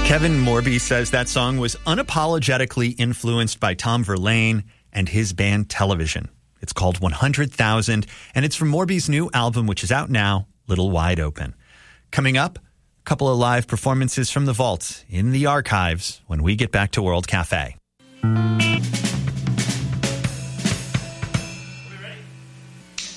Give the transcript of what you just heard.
Kevin Morby says that song was unapologetically influenced by Tom Verlaine and his band Television. It's called 100,000, and it's from Morby's new album, which is out now, Little Wide Open. Coming up, a couple of live performances from the Vault in the archives when we get back to World Cafe.